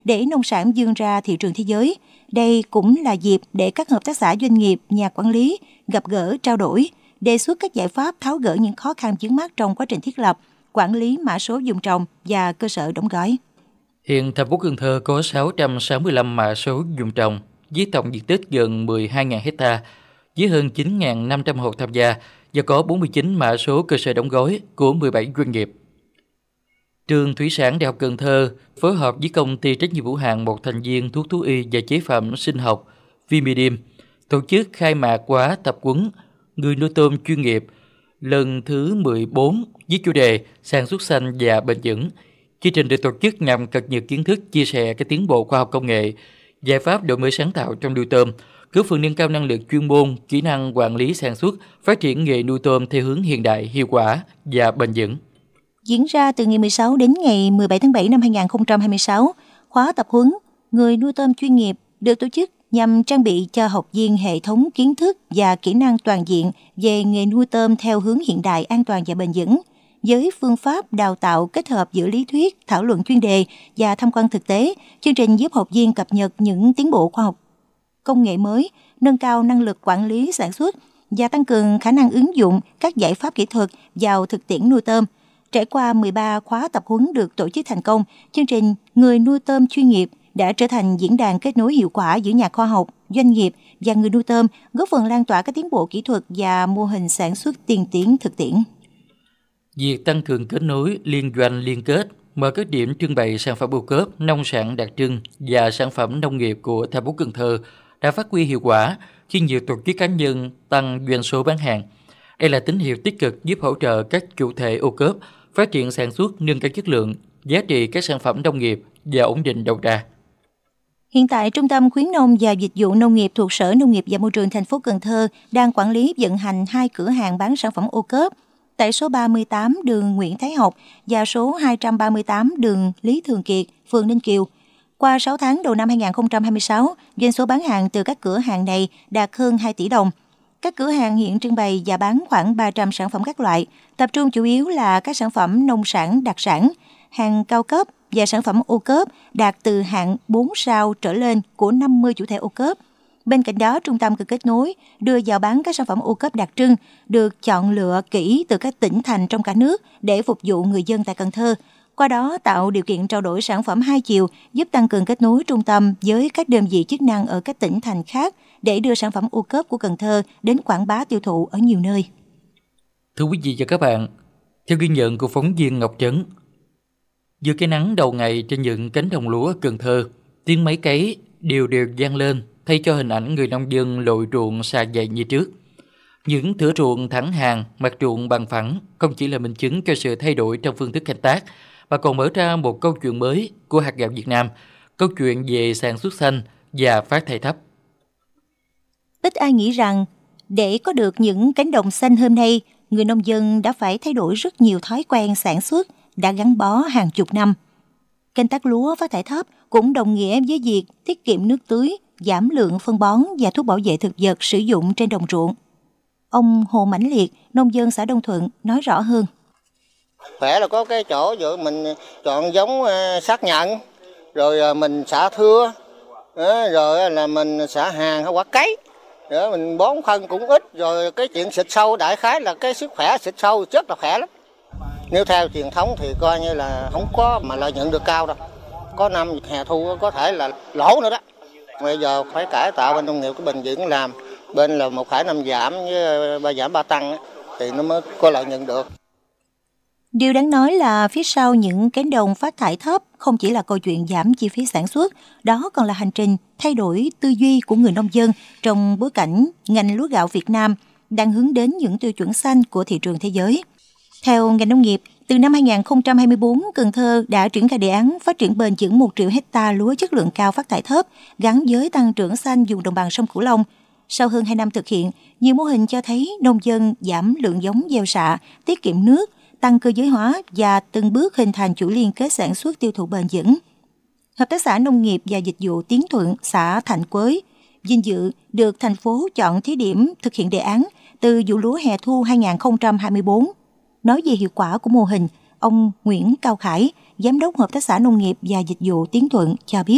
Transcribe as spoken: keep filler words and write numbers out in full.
để nông sản vươn ra thị trường thế giới. Đây cũng là dịp để các hợp tác xã, doanh nghiệp, nhà quản lý gặp gỡ, trao đổi, đề xuất các giải pháp tháo gỡ những khó khăn vướng mắc trong quá trình thiết lập, quản lý mã số vùng trồng và cơ sở đóng gói. Hiện thành phố Cần Thơ có sáu trăm sáu mươi lăm mã số vùng trồng với tổng diện tích gần mười hai nghìn hectare, với hơn chín nghìn năm trăm hộ tham gia và có bốn mươi chín mã số cơ sở đóng gói của mười bảy doanh nghiệp. Trường Thủy sản Đại học Cần Thơ phối hợp với công ty trách nhiệm hữu hạn một thành viên thuốc thú y và chế phẩm sinh học Vimidim tổ chức khai mạc khóa tập huấn người nuôi tôm chuyên nghiệp lần thứ mười bốn với chủ đề sản xuất xanh và bền vững. Chương trình được tổ chức nhằm cập nhật kiến thức, chia sẻ các tiến bộ khoa học công nghệ, giải pháp đổi mới sáng tạo trong nuôi tôm, góp phần nâng cao năng lực chuyên môn, kỹ năng quản lý sản xuất, phát triển nghề nuôi tôm theo hướng hiện đại, hiệu quả và bền vững. Diễn ra từ ngày mười sáu đến ngày mười bảy tháng bảy năm hai nghìn không trăm hai mươi sáu, khóa tập huấn người nuôi tôm chuyên nghiệp được tổ chức nhằm trang bị cho học viên hệ thống kiến thức và kỹ năng toàn diện về nghề nuôi tôm theo hướng hiện đại, an toàn và bền vững, với phương pháp đào tạo kết hợp giữa lý thuyết, thảo luận chuyên đề và tham quan thực tế. Chương trình giúp học viên cập nhật những tiến bộ khoa học công nghệ mới, nâng cao năng lực quản lý sản xuất và tăng cường khả năng ứng dụng các giải pháp kỹ thuật vào thực tiễn nuôi tôm. Trải qua mười ba khóa tập huấn được tổ chức thành công, chương trình Người nuôi tôm chuyên nghiệp đã trở thành diễn đàn kết nối hiệu quả giữa nhà khoa học, doanh nghiệp và người nuôi tôm, góp phần lan tỏa các tiến bộ kỹ thuật và mô hình sản xuất tiên tiến thực tiễn. Việc tăng cường kết nối, liên doanh liên kết, mở các điểm trưng bày sản phẩm ô cốp, nông sản đặc trưng và sản phẩm nông nghiệp của thành phố Cần Thơ đã phát huy hiệu quả khi nhiều tổ chức cá nhân tăng doanh số bán hàng. Đây là tín hiệu tích cực giúp hỗ trợ các chủ thể ô cốp phát triển sản xuất, nâng cao chất lượng, giá trị các sản phẩm nông nghiệp và ổn định đầu ra. Hiện tại, Trung tâm Khuyến nông và Dịch vụ Nông nghiệp thuộc Sở Nông nghiệp và Môi trường thành phố Cần Thơ đang quản lý vận hành hai cửa hàng bán sản phẩm ô cốp tại số ba mươi tám đường Nguyễn Thái Học và số hai trăm ba mươi tám đường Lý Thường Kiệt, phường Ninh Kiều. Qua sáu tháng đầu năm hai nghìn không trăm hai mươi sáu, doanh số bán hàng từ các cửa hàng này đạt hơn hai tỷ đồng. Các cửa hàng hiện trưng bày và bán khoảng ba trăm sản phẩm các loại, tập trung chủ yếu là các sản phẩm nông sản đặc sản, hàng cao cấp và sản phẩm ô cốp đạt từ hạng bốn sao trở lên của năm mươi chủ thể ô cốp. Bên cạnh đó, trung tâm cần kết nối đưa vào bán các sản phẩm ô cốp đặc trưng được chọn lựa kỹ từ các tỉnh thành trong cả nước để phục vụ người dân tại Cần Thơ. Qua đó tạo điều kiện trao đổi sản phẩm hai chiều, giúp tăng cường kết nối trung tâm với các đơn vị chức năng ở các tỉnh thành khác để đưa sản phẩm ô cốp của Cần Thơ đến quảng bá tiêu thụ ở nhiều nơi. Thưa quý vị và các bạn, theo ghi nhận của phóng viên Ngọc Trấn, giữa cái nắng đầu ngày trên những cánh đồng lúa ở Cần Thơ, tiếng máy cấy đều đều vang lên thay cho hình ảnh người nông dân lội ruộng xà dày như trước. Những thửa ruộng thẳng hàng, mặt ruộng bằng phẳng không chỉ là minh chứng cho sự thay đổi trong phương thức canh tác, mà còn mở ra một câu chuyện mới của hạt gạo Việt Nam, câu chuyện về sản xuất xanh và phát thải thấp. Ít ai nghĩ rằng để có được những cánh đồng xanh hôm nay, người nông dân đã phải thay đổi rất nhiều thói quen sản xuất đã gắn bó hàng chục năm. Canh tác lúa phát thải thấp cũng đồng nghĩa với việc tiết kiệm nước tưới, giảm lượng phân bón và thuốc bảo vệ thực vật sử dụng trên đồng ruộng. Ông Hồ Mãnh Liệt, nông dân xã Đông Thuận, nói rõ hơn. Khỏe là có cái chỗ giữa mình chọn giống xác nhận, rồi mình xạ thưa, rồi là mình xạ hàng hay quả cấy, rồi mình bón phân cũng ít, rồi cái chuyện xịt sâu đại khái là cái sức khỏe xịt sâu rất là khỏe lắm. Nếu theo truyền thống thì coi như là không có mà lợi nhuận được cao đâu. Có năm hè thu có thể là lỗ nữa đó. Bây giờ phải cải tạo bên nông nghiệp cái bền vững làm, bên là một phẩy năm giảm với ba giảm ba tăng thì nó mới có lợi nhuận được. Điều đáng nói là phía sau những cánh đồng phát thải thấp không chỉ là câu chuyện giảm chi phí sản xuất, đó còn là hành trình thay đổi tư duy của người nông dân trong bối cảnh ngành lúa gạo Việt Nam đang hướng đến những tiêu chuẩn xanh của thị trường thế giới. Theo ngành nông nghiệp, từ năm hai nghìn không trăm hai mươi tư, Cần Thơ đã triển khai đề án phát triển bền vững một triệu hectare lúa chất lượng cao phát thải thấp gắn với tăng trưởng xanh vùng đồng bằng sông Cửu Long. Sau hơn hai năm thực hiện, nhiều mô hình cho thấy nông dân giảm lượng giống gieo xạ, tiết kiệm nước, tăng cơ giới hóa và từng bước hình thành chuỗi liên kết sản xuất tiêu thụ bền vững. Hợp tác xã Nông nghiệp và Dịch vụ Tiến Thuận, xã Thạnh Quới, vinh dự được thành phố chọn thí điểm thực hiện đề án từ vụ lúa hè thu hai nghìn không trăm hai mươi tư. Nói về hiệu quả của mô hình, ông Nguyễn Cao Khải, Giám đốc Hợp tác xã Nông nghiệp và Dịch vụ Tiến Thuận cho biết.